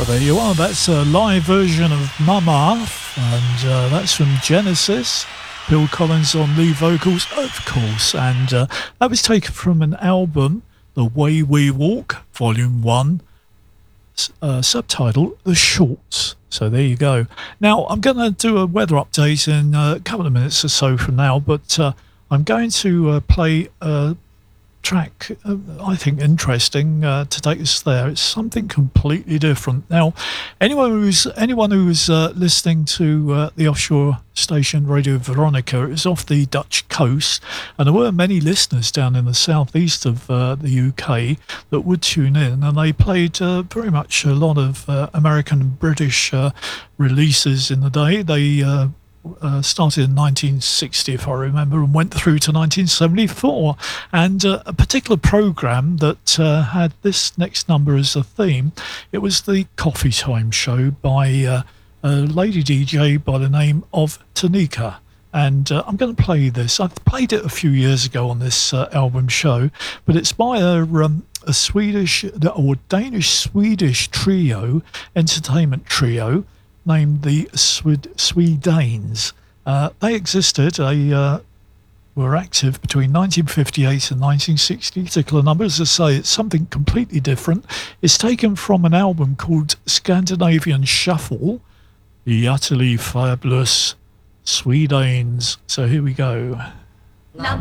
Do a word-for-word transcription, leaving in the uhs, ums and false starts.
Well, there you are. That's a live version of Mama, and uh, that's from Genesis. Bill Collins on lead vocals, of course, and uh, that was taken from an album, The Way We Walk, Volume one, uh, subtitle The Shorts. So there you go. Now, I'm going to do a weather update in a couple of minutes or so from now, but uh, I'm going to uh, play a track uh, I think interesting uh, to take us there. It's something completely different. Now, anyone who's anyone who's uh, listening to uh, the offshore station Radio Veronica is off the Dutch coast, and there were many listeners down in the southeast of uh, the U K that would tune in, and they played uh, very much a lot of uh, American and British uh, releases in the day. They uh, Uh, started in nineteen sixty, if I remember, and went through to nineteen seventy-four. And uh, a particular program that uh, had this next number as a theme, it was the Coffee Time Show by uh, a lady D J by the name of Tanika. And uh, I'm going to play this. I've played it a few years ago on this uh, album show, but it's by a, um, a Swedish or Danish-Swedish trio, entertainment trio, named the Swed- Swedanes. Uh, they existed, they uh, were active between nineteen fifty-eight and nineteen sixty. Particular numbers, as I say, it's something completely different. It's taken from an album called Scandinavian Shuffle, the utterly fabulous Swedanes. So here we go. Now